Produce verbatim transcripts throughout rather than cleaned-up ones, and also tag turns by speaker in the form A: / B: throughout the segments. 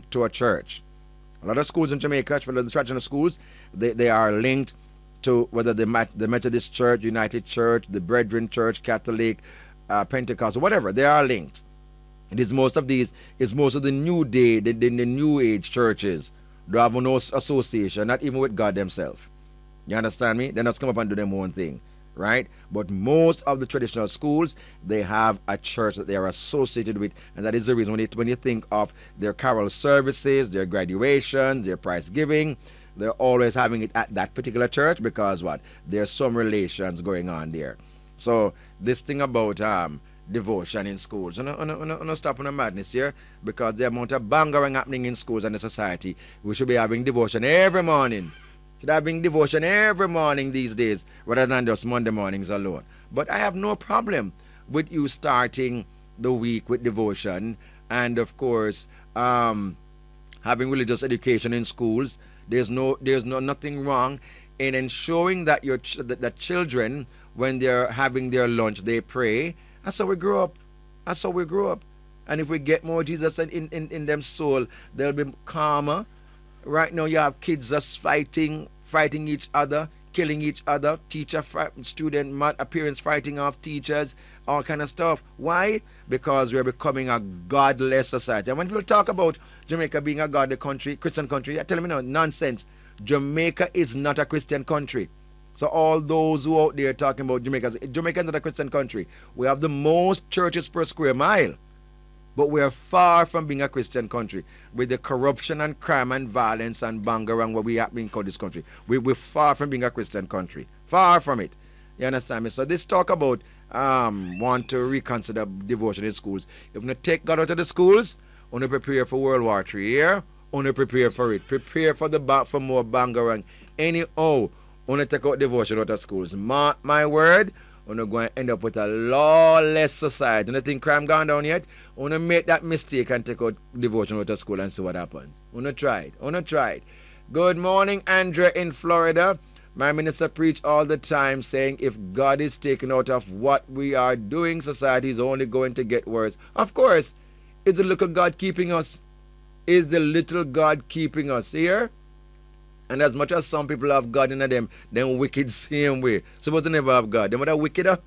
A: to a church. A lot of schools in Jamaica, especially the traditional schools, they, they are linked to whether the, the Methodist Church, United Church, the Brethren Church, Catholic, uh, Pentecostal, whatever. They are linked. It is most of these, it's most of the new day, the, the, the new age churches. They have no association, not even with God themselves. You understand me? They not come up and do their own thing, right? But most of the traditional schools, they have a church that they are associated with, and that is the reason when you, when you think of their carol services, their graduation, their prize giving, they're always having it at that particular church because what? There's some relations going on there. So this thing about um devotion in schools, and I'm not stopping the madness here because the amount of bangering happening in schools and the society, we should be having devotion every morning. Should have been devotion every morning these days rather than just Monday mornings alone. But I have no problem with you starting the week with devotion and of course um, having religious education in schools. There's no there's no nothing wrong in ensuring that your ch- that, that children, when they're having their lunch, they pray. That's how we grow up. That's how we grow up. And if we get more Jesus in, in, in them soul, they'll be calmer. Right now, you have kids just fighting, fighting each other, killing each other, teacher, student, parents fighting off teachers, all kind of stuff. Why? Because we're becoming a godless society. And when people talk about Jamaica being a godly country, Christian country, I tell them, no, nonsense. Jamaica is not a Christian country. So all those who out there talking about Jamaica, Jamaica is not a Christian country. We have the most churches per square mile. But we are far from being a Christian country. With the corruption and crime and violence and bangarang what we have in this country, we, we're far from being a Christian country. Far from it. You understand me? So this talk about um want to reconsider devotion in schools. If you take God out of the schools, want to prepare for World War Three here, want to prepare for it. Prepare for the ba- for more bangarang. Anyhow, want to take out devotion out of schools. Mark my word. We're not going to end up with a lawless society. You think crime gone down yet? We're going to make that mistake and take out devotion out of school and see what happens. We're not try it. We're not try it. Good morning, Andrea in Florida. My minister preach all the time saying if God is taken out of what we are doing, society is only going to get worse. Of course, it's the little God keeping us. Is the little God keeping us here? And as much as some people have God in them, them wicked same way. Suppose they never have God. Them are wickeder.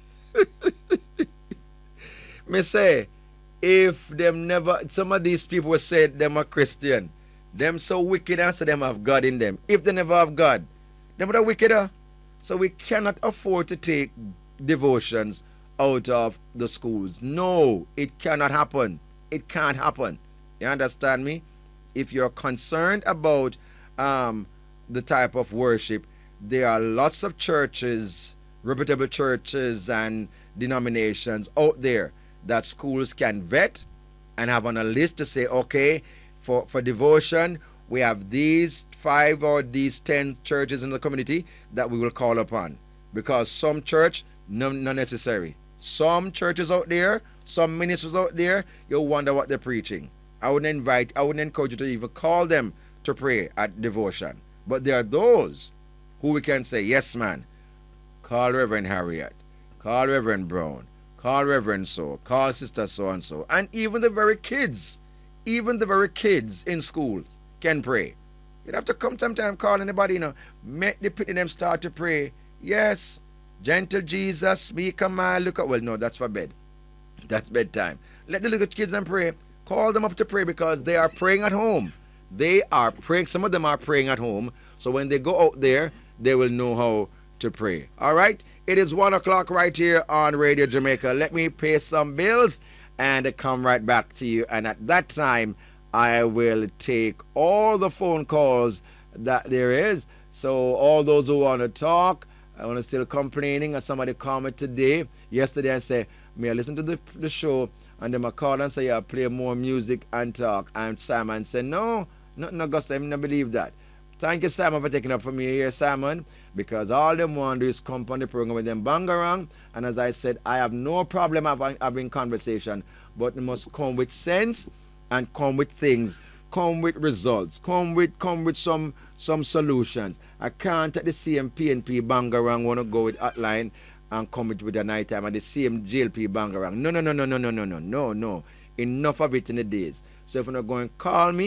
A: Me say, if them never, some of these people will say them are Christian. Them so wicked and say them have God in them. If they never have God, them are wickeder. So we cannot afford to take devotions out of the schools. No, it cannot happen. It can't happen. You understand me? If you're concerned about Um, the type of worship, there are lots of churches, reputable churches and denominations out there that schools can vet and have on a list to say, okay, for, for devotion, we have these five or these ten churches in the community that we will call upon. Because some church, no, not necessary. Some churches out there, some ministers out there, you'll wonder what they're preaching. I wouldn't invite, I wouldn't encourage you to even call them to pray at devotion. But there are those who we can say, yes, man, call Reverend Harriet, call Reverend Brown, call Reverend so, call Sister so-and-so. And even the very kids, even the very kids in schools can pray. You'd have to come sometime, call anybody, you know, make the pity them start to pray. Yes, gentle Jesus, me come on, look at, well, no, that's for bed. That's bedtime. Let the little kids and pray. Call them up to pray because they are praying at home. They are praying, some of them are praying at home, so when they go out there, they will know how to pray. All right? It is one o'clock right here on Radio Jamaica. Let me pay some bills and come right back to you. And at that time, I will take all the phone calls that there is. So all those who want to talk, I want to still complaining, and somebody comment today, yesterday, and say, may I listen to the, the show? And then I call and say, yeah, play more music and talk. And Simon said, no, nothing Augusta, I don't believe that. Thank you, Simon, for taking up for me here, Simon, because all them want to do is come on the program with them bangarang. And as I said, I have no problem having, having conversation, but it must come with sense and come with things, come with results, come with come with some some solutions. I can't at the same P N P bangarang want to go with hotline and come with, with a night time and the same J L P bangarang. No, no, no, no, no, no, no, no, no, no. Enough of it in the days. So if you're not going to call me,